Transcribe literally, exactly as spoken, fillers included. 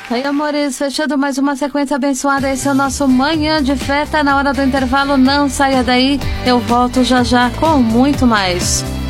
Aí, amores, fechando mais uma sequência abençoada. Esse é o nosso Manhã de Fé. Tá na hora do intervalo, não saia daí. Eu volto já já com muito mais.